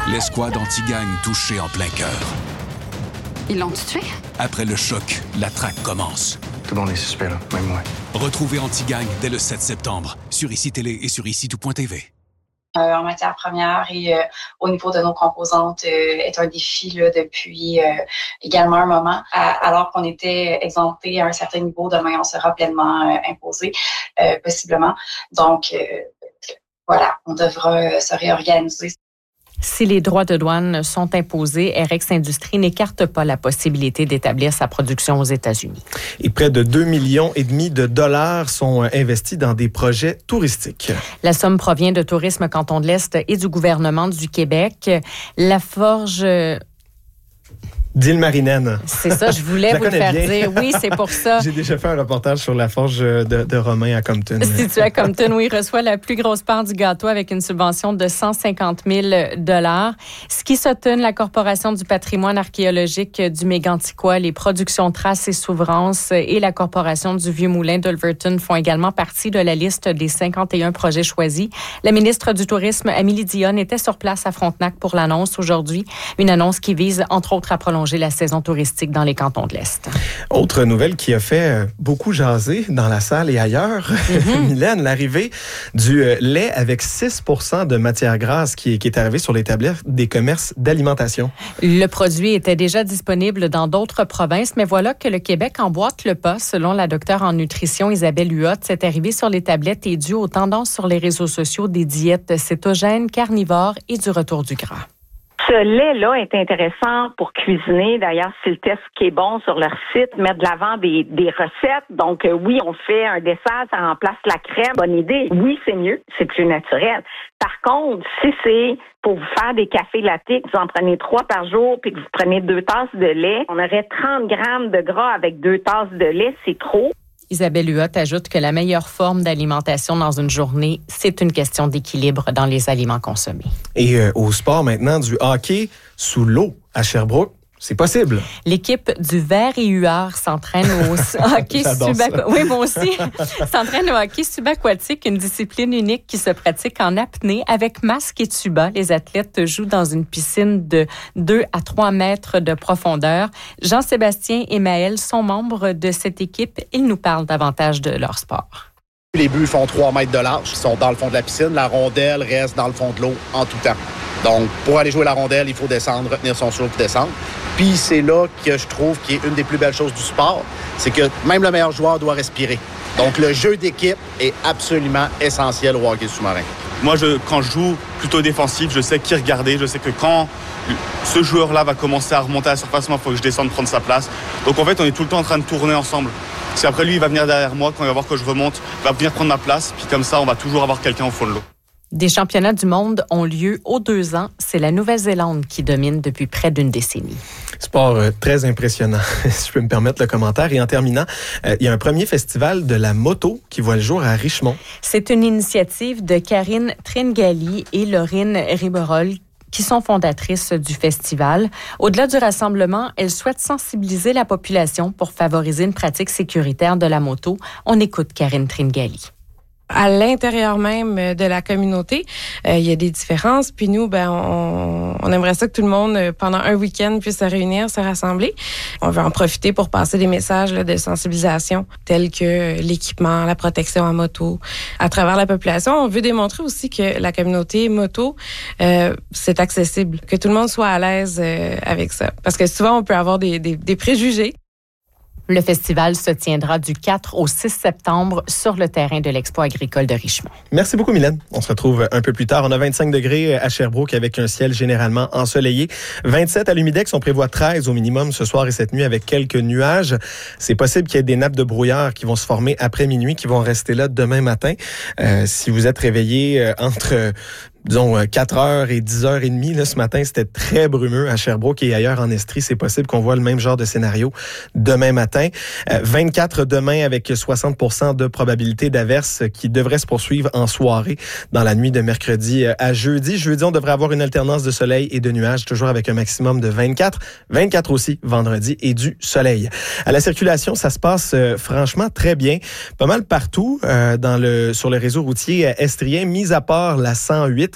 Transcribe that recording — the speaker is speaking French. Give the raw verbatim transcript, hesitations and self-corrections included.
L'escouade anti-gang touchée en plein cœur. Ils l'ont tué? Après le choc, la traque commence. Tout le monde est suspect, là, même moi. Retrouvez Anti-Gang dès le sept septembre sur I C I Télé et sur ici tout point t v. Euh, en matière première et euh, au niveau de nos composantes euh, est un défi là, depuis euh, également un moment. À, alors qu'on était exempté à un certain niveau, demain on sera pleinement euh, imposé, euh, possiblement. Donc euh, voilà, on devra euh, se réorganiser. Si les droits de douane sont imposés, R X Industries n'écarte pas la possibilité d'établir sa production aux États-Unis. Et près de deux millions et demi de dollars sont investis dans des projets touristiques. La somme provient de Tourisme Canton de l'Est et du gouvernement du Québec. La Forge... d'Île Marinenne. C'est ça, je voulais je vous le faire bien. dire. Oui, c'est pour ça. J'ai déjà fait un reportage sur la forge de, de Romain à Compton. Situé à Compton, où il reçoit la plus grosse part du gâteau avec une subvention de cent cinquante mille dollars. Ski Sutton, la Corporation du patrimoine archéologique du Méganticois, les Productions Traces et Souvrance et la Corporation du Vieux-Moulin d'Ulverton font également partie de la liste des cinquante et un projets choisis. La ministre du Tourisme, Amélie Dionne, était sur place à Frontenac pour l'annonce aujourd'hui. Une annonce qui vise, entre autres, à prolonger la saison touristique dans les cantons de l'Est. Autre nouvelle qui a fait beaucoup jaser dans la salle et ailleurs, mm-hmm. Mylène, l'arrivée du lait avec six pour cent de matière grasse qui est, qui est arrivé sur les tablettes des commerces d'alimentation. Le produit était déjà disponible dans d'autres provinces, mais voilà que le Québec emboîte le pas. Selon la docteure en nutrition Isabelle Huot, cette arrivée sur les tablettes est due aux tendances sur les réseaux sociaux des diètes cétogènes, carnivores et du retour du gras. Ce lait-là est intéressant pour cuisiner. D'ailleurs, c'est le test qui est bon sur leur site, mettre de l'avant des, des recettes. Donc, euh, oui, on fait un dessert, ça remplace la crème. Bonne idée. Oui, c'est mieux, c'est plus naturel. Par contre, si c'est pour vous faire des cafés lattés, que vous en prenez trois par jour, puis que vous prenez deux tasses de lait, on aurait trente grammes de gras avec deux tasses de lait, c'est trop. Isabelle Huot ajoute que la meilleure forme d'alimentation dans une journée, c'est une question d'équilibre dans les aliments consommés. Et euh, au sport maintenant, du hockey sous l'eau à Sherbrooke, c'est possible. L'équipe du Vert et Huard s'entraîne au hockey subaquatique. Oui, moi aussi. s'entraîne au hockey subaquatique, une discipline unique qui se pratique en apnée avec masque et tuba. Les athlètes jouent dans une piscine de deux à trois mètres de profondeur. Jean-Sébastien et Maël sont membres de cette équipe. Ils nous parlent davantage de leur sport. Les buts font trois mètres de large. Ils sont dans le fond de la piscine. La rondelle reste dans le fond de l'eau en tout temps. Donc, pour aller jouer la rondelle, il faut descendre, retenir son souffle, descendre. Puis c'est là que je trouve qu'il est une des plus belles choses du sport, c'est que même le meilleur joueur doit respirer. Donc, le jeu d'équipe est absolument essentiel au hockey sous-marin. Moi, je, quand je joue plutôt défensif, je sais qui regarder. Je sais que quand ce joueur-là va commencer à remonter à la surface, moi, il faut que je descende prendre sa place. Donc, en fait, on est tout le temps en train de tourner ensemble. Parce qu'après, lui, il va venir derrière moi. Quand il va voir que je remonte, il va venir prendre ma place. Puis comme ça, on va toujours avoir quelqu'un au fond de l'eau. Des championnats du monde ont lieu aux deux ans. C'est la Nouvelle-Zélande qui domine depuis près d'une décennie. Sport euh, très impressionnant, si je peux me permettre le commentaire. Et en terminant, euh, il y a un premier festival de la moto qui voit le jour à Richmond. C'est une initiative de Karine Tringali et Laurine Riberol qui sont fondatrices du festival. Au-delà du rassemblement, elles souhaitent sensibiliser la population pour favoriser une pratique sécuritaire de la moto. On écoute Karine Tringali. À l'intérieur même de la communauté, euh, il y a des différences. Puis nous, ben, on, on aimerait ça que tout le monde, pendant un week-end, puisse se réunir, se rassembler. On veut en profiter pour passer des messages là, de sensibilisation, tels que l'équipement, la protection en moto, à travers la population. On veut démontrer aussi que la communauté moto, euh, c'est accessible, que tout le monde soit à l'aise euh, avec ça. Parce que souvent, on peut avoir des, des, des préjugés. Le festival se tiendra du quatre au six septembre sur le terrain de l'Expo agricole de Richmond. Merci beaucoup, Mylène. On se retrouve un peu plus tard. On a vingt-cinq degrés à Sherbrooke avec un ciel généralement ensoleillé. vingt-sept à l'Humidex. On prévoit treize au minimum ce soir et cette nuit avec quelques nuages. C'est possible qu'il y ait des nappes de brouillard qui vont se former après minuit, qui vont rester là demain matin. Euh, si vous êtes réveillé euh, entre... Euh, disons, quatre heures et dix heures trente, là, ce matin, c'était très brumeux à Sherbrooke et ailleurs en Estrie. C'est possible qu'on voit le même genre de scénario demain matin. Euh, vingt-quatre demain avec soixante pour cent de probabilité d'averse qui devrait se poursuivre en soirée dans la nuit de mercredi à jeudi. Jeudi, on devrait avoir une alternance de soleil et de nuages, toujours avec un maximum de vingt-quatre. vingt-quatre aussi vendredi et du soleil. À la circulation, ça se passe euh, franchement très bien. Pas mal partout euh, dans le sur le réseau routier estrien, mis à part la cent huit.